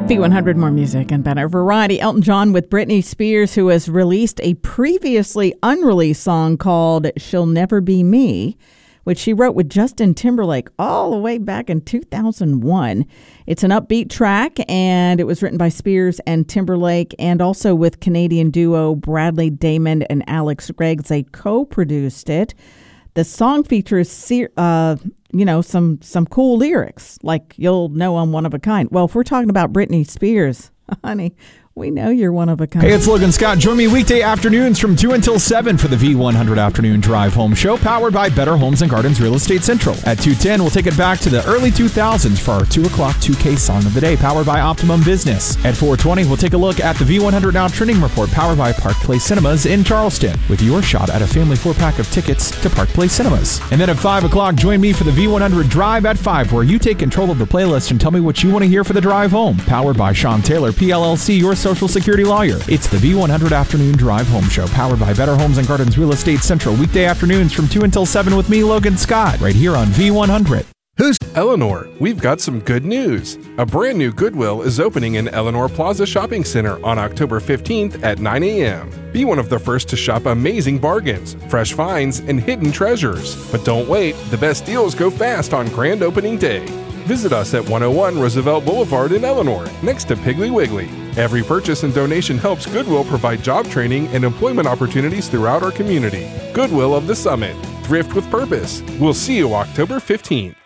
V100, more music and better variety. Elton John with Britney Spears, who has released a previously unreleased song called She'll Never Be Me, which she wrote with Justin Timberlake all the way back in 2001. It's an upbeat track, and it was written by Spears and Timberlake, and also with Canadian duo Bradley Damon and Alex Greggs. They co-produced it. The song features some cool lyrics, like "You'll know I'm one of a kind." Well, if we're talking about Britney Spears, honey, we know you're one of a kind. Hey, it's Logan Scott. Join me weekday afternoons from 2 until 7 for the V100 Afternoon Drive Home Show, powered by Better Homes and Gardens Real Estate Central. At 2:10, we'll take it back to the early 2000s for our 2 o'clock 2K Song of the Day, powered by Optimum Business. At 4:20, we'll take a look at the V100 Now Trending Report, powered by Park Place Cinemas in Charleston, with your shot at a family 4-pack of tickets to Park Place Cinemas. And then at 5 o'clock, join me for the V100 Drive at 5, where you take control of the playlist and tell me what you want to hear for the drive home, powered by Sean Taylor, PLLC, your Social Security lawyer. It's the V100 Afternoon Drive Home Show, powered by Better Homes and Gardens Real Estate Central, weekday afternoons from 2 until 7 with me, Logan Scott, right here on V100. Who's Eleanor? We've got some good news. A brand new Goodwill is opening in Eleanor Plaza Shopping Center on October 15th at 9 a.m. Be one of the first to shop amazing bargains, fresh finds, and hidden treasures. But don't wait, the best deals go fast on grand opening day. Visit us at 101 Roosevelt Boulevard in Eleanor, next to Piggly Wiggly. Every purchase and donation helps Goodwill provide job training and employment opportunities throughout our community. Goodwill of the Summit. Thrift with purpose. We'll see you October 15th.